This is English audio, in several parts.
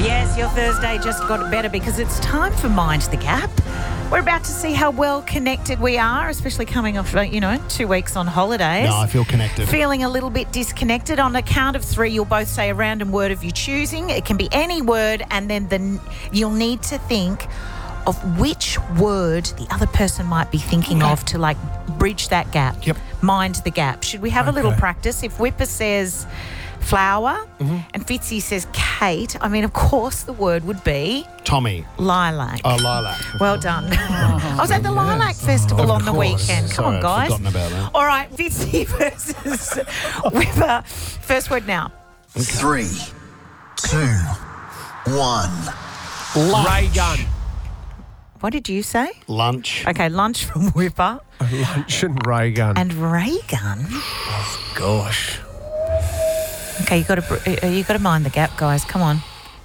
Yes, your Thursday just got better because it's time for Mind the Gap. We're about to see how well connected we are, especially coming off, 2 weeks on holidays. No, I feel connected. Feeling a little bit disconnected. On a count of 3, you'll both say a random word of your choosing. It can be any word, and then you'll need to think of which word the other person might be thinking of to, bridge that gap. Yep. Mind the gap. Should we have a little practice? If Whipper says flower and Fitzy says Kate, of course the word would be Tommy. lilac. Oh, lilac. Well done. I was at the Lilac Festival on the weekend. Come on, guys. I'd forgotten about that. All right, Fitzy versus Whipper. First word now. 3, 2, 1. Ray gun. What did you say? Lunch. Okay, lunch from Whipper. Lunch and ray gun. And ray gun. Gosh. Okay, you got to mind the gap, guys. Come on.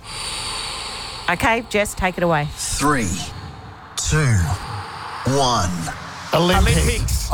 Okay, Jess, take it away. 3, 2, 1. Olympics.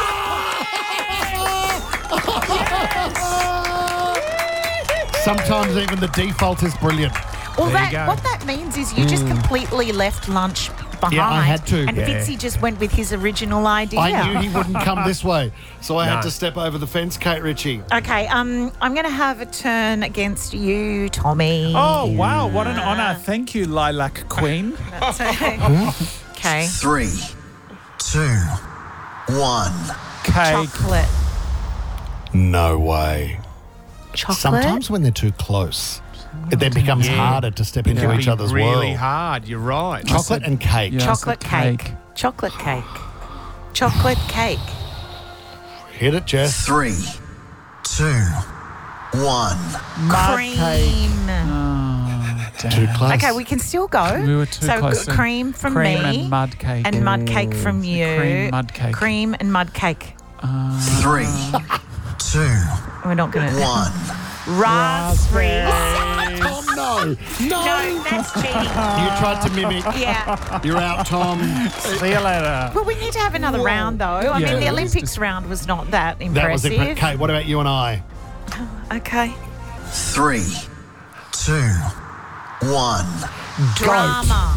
Sometimes even the default is brilliant. Well, There you go. what that means is you just completely left lunch behind. Yeah, I had to. And Yeah. Fitzy just went with his original idea. I knew he wouldn't come this way, so I had No. to step over the fence, Kate Ritchie. Okay, I'm going to have a turn against you, Tommy. Oh, wow. What an honour. Thank you, Lilac Queen. Okay. 3, 2, 1. Cake. Chocolate. No way. Chocolate? Sometimes when they're too close, it then becomes harder to step into each other's really world. hard. You're right. Chocolate and cake. Yeah. Chocolate It's a cake. cake. Chocolate cake. Chocolate cake. Hit it, Jess. 3, 2, 1. Cream. Too close. Okay, we can still go. We were too so close. cream from Cream me. and mud cake. And mud cake from you. Cream, mud cake. Cream and mud cake. 3, 2, We're not going to. 1. Raspberries. Tom, no. No, that's cheating. You tried to mimic. Yeah. You're out, Tom. See you later. Well, we need to have another round, though. I mean, the that was Olympics round was not that That was impressive. impressive. Kate, what about you and I? Okay. 3, 2, 1. Drama.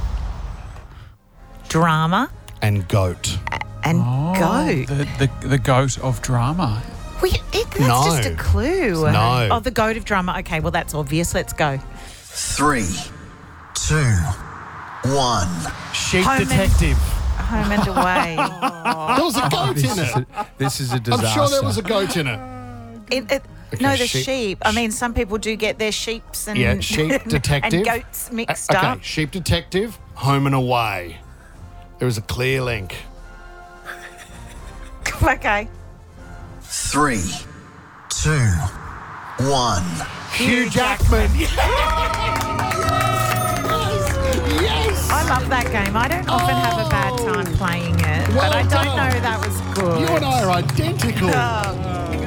Drama And goat. and goat. The goat of drama. That's No. just a clue. No. Oh, the goat of drama. Okay, well, that's obvious. Let's go. 3, 2, 1. Sheep Home and- detective. Home and away. There was a goat in it. This is a disaster. I'm sure there was a goat in it. No, the sheep. sheep. I mean, some people do get their sheeps and Yeah, sheep detective. and goats mixed Okay, up. sheep detective, home and away. There was a clear link. Okay. 3, 2, 1. Hugh Jackman. I love that game. I don't often have a bad time playing it, Well but I don't done. know that was good. You and I are identical. Oh,